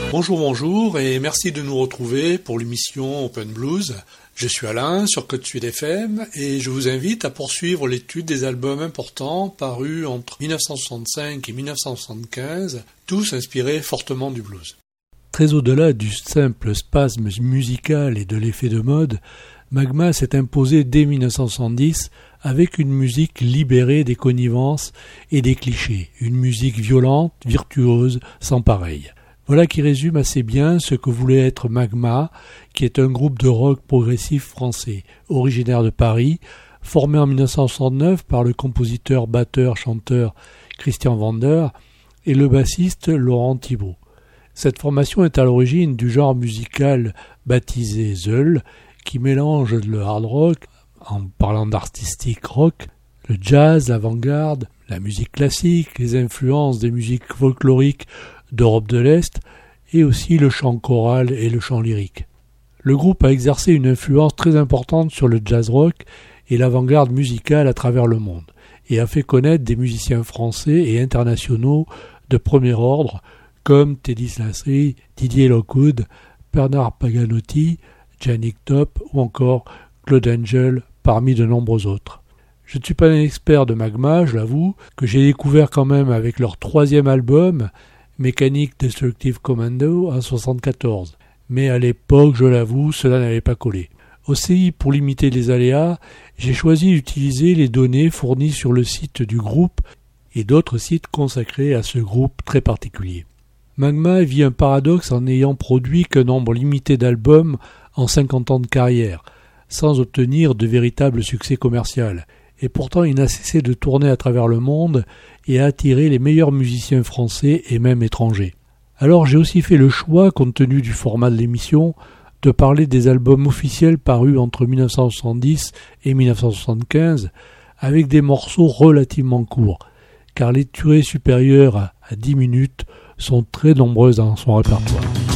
Bonjour et merci de nous retrouver pour l'émission Open Blues. Je suis Alain sur Côte Sud FM et je vous invite à poursuivre l'étude des albums importants parus entre 1965 et 1975, tous inspirés fortement du blues. Très au-delà du simple spasme musical et de l'effet de mode, Magma s'est imposé dès 1970 avec une musique libérée des connivences et des clichés, une musique violente, virtuose, sans pareil. Voilà qui résume assez bien ce que voulait être Magma, qui est un groupe de rock progressif français, originaire de Paris, formé en 1969 par le compositeur, batteur, chanteur Christian Vander et le bassiste Laurent Thibault. Cette formation est à l'origine du genre musical baptisé Zeul, qui mélange le hard rock, en parlant d'artistique rock, le jazz, l'avant-garde, la musique classique, les influences des musiques folkloriques d'Europe de l'Est et aussi le chant choral et le chant lyrique. Le groupe a exercé une influence très importante sur le jazz rock et l'avant-garde musicale à travers le monde et a fait connaître des musiciens français et internationaux de premier ordre comme Teddy Slasry, Didier Lockwood, Bernard Paganotti, Yannick Top ou encore Claude Angel parmi de nombreux autres. Je ne suis pas un expert de Magma, je l'avoue, que j'ai découvert quand même avec leur troisième album, Mechanic Destructive Commando, en 1974. Mais à l'époque, je l'avoue, cela n'avait pas collé. Aussi, pour limiter les aléas, j'ai choisi d'utiliser les données fournies sur le site du groupe et d'autres sites consacrés à ce groupe très particulier. Magma vit un paradoxe en n'ayant produit qu'un nombre limité d'albums en 50 ans de carrière, sans obtenir de véritable succès commercial. Et pourtant il n'a cessé de tourner à travers le monde et a attiré les meilleurs musiciens français et même étrangers. Alors j'ai aussi fait le choix, compte tenu du format de l'émission, de parler des albums officiels parus entre 1970 et 1975, avec des morceaux relativement courts, car les durées supérieures à 10 minutes sont très nombreuses dans son répertoire.